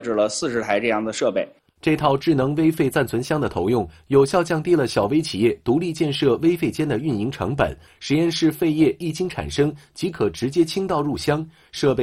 置了40台这样的设备。 这套智能微费暂存箱的投用，有效降低了小微企业独立建设微费间的运营成本。实验室废液一经产生，即可直接倾倒入箱，设备